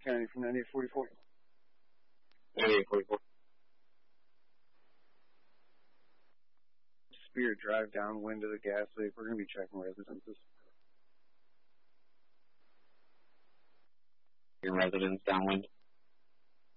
Kennedy from 9844. 9844. Spirit Drive downwind of the gas leak. We're going to be checking residences. Your residence downwind?